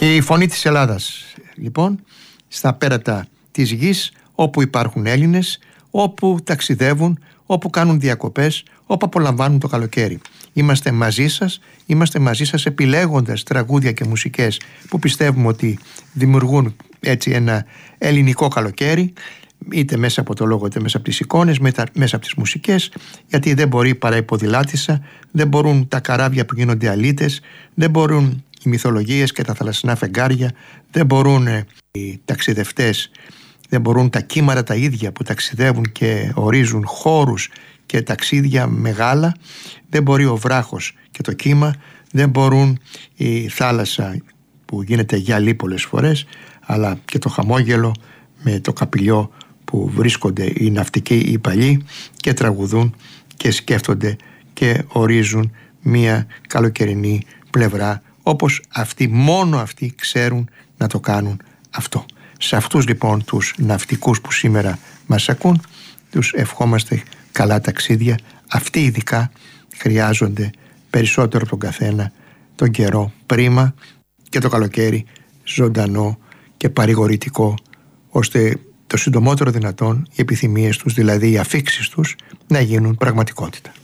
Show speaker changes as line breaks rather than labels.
Και η φωνή της Ελλάδας, λοιπόν, στα πέρατα της γης, όπου υπάρχουν Έλληνες, όπου ταξιδεύουν, όπου κάνουν διακοπές, όπου απολαμβάνουν το καλοκαίρι. Είμαστε μαζί σας επιλέγοντας τραγούδια και μουσικές που πιστεύουμε ότι δημιουργούν έτσι ένα ελληνικό καλοκαίρι, είτε μέσα από το λόγο είτε μέσα από τις εικόνες, μέσα από τις μουσικές, γιατί δεν μπορεί παρά η ποδηλάτισσα, δεν μπορούν τα καράβια που γίνονται αλήτες, δεν μπορούν οι μυθολογίες και τα θαλασσινά φεγγάρια, δεν μπορούν οι ταξιδευτές, δεν μπορούν τα κύματα τα ίδια που ταξιδεύουν και ορίζουν χώρους και ταξίδια μεγάλα, δεν μπορεί ο βράχος και το κύμα, δεν μπορούν η θάλασσα που γίνεται γυαλί πολλές φορές, αλλά και το χαμόγελο με το καπηλιό που βρίσκονται οι ναυτικοί οι παλιοί και τραγουδούν και σκέφτονται και ορίζουν μια καλοκαιρινή πλευρά, όπως αυτοί, μόνο αυτοί ξέρουν να το κάνουν αυτό. Σε αυτούς λοιπόν τους ναυτικούς που σήμερα μας ακούν, τους ευχόμαστε καλά ταξίδια. Αυτοί ειδικά χρειάζονται περισσότερο από τον καθένα τον καιρό πρίμα και το καλοκαίρι ζωντανό και παρηγορητικό, ώστε το συντομότερο δυνατόν οι επιθυμίες τους, δηλαδή οι αφίξεις τους, να γίνουν πραγματικότητα.